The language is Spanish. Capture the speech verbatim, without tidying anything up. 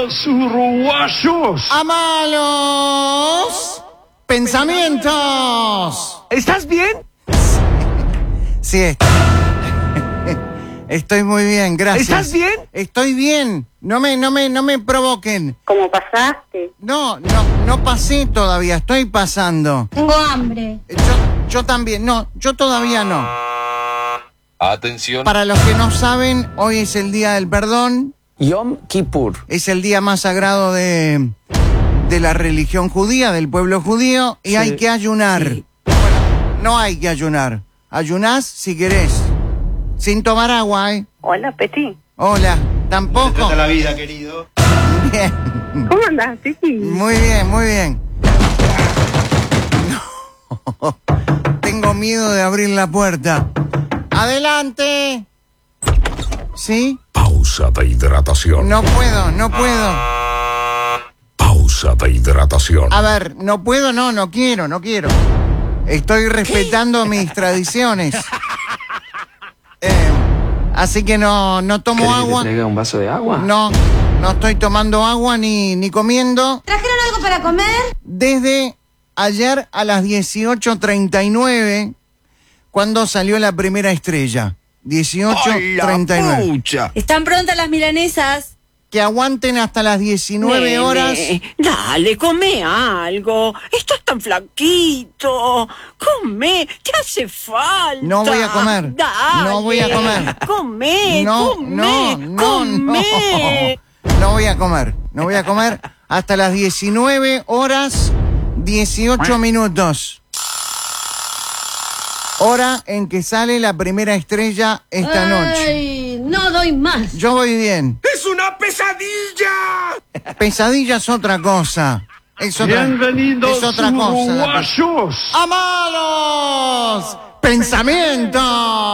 Bienvenidos, uruguayos. A malos pensamientos. ¿Estás bien? Sí, estoy, estoy muy bien, gracias. ¿Estás bien? Estoy bien. No me, no me, no me provoquen. ¿Cómo pasaste? No, no, no pasé todavía. Estoy pasando. Tengo hambre. Yo, yo también. No, yo todavía no. Atención. Para los que no saben, hoy es el día del perdón. Yom Kippur. Es el día más sagrado de, de la religión judía, del pueblo judío, y Sí. hay que ayunar. Sí. Bueno, no hay que ayunar. Ayunás si querés. Sin tomar agua, ¿eh? Hola, Peti. Hola, tampoco. Trata la vida, querido. Bien, ¿Cómo andás, Peti? muy bien, muy bien. No. Tengo miedo de abrir la puerta. ¡Adelante! ¿Sí? Pausa de hidratación. No puedo, no puedo. Pausa de hidratación. A ver, no puedo, no, no quiero, no quiero. Estoy respetando mis tradiciones. Eh, así que no, no tomo ¿Querés agua. que te traiga un vaso de agua? No, no estoy tomando agua ni, ni comiendo. ¿Trajeron algo para comer? Desde ayer a las dieciocho treinta y nueve, cuando salió la primera estrella. dieciocho treinta y nueve. pucha! Están prontas las milanesas. Que aguanten hasta las diecinueve horas. Dale, come algo. Estás tan flaquito. Come, te hace falta. No voy a comer. Dale. No voy a comer. Come, No, come, no, no, come. no. No voy a comer. No voy a comer hasta las diecinueve horas dieciocho minutos. Hora en que sale la primera estrella esta noche. Ay, no doy más. Yo voy bien. ¡Es una pesadilla! Pesadilla es otra cosa. Es otra, Bienvenidos, es otra cosa. uruguayos. ¡A malos pensamientos!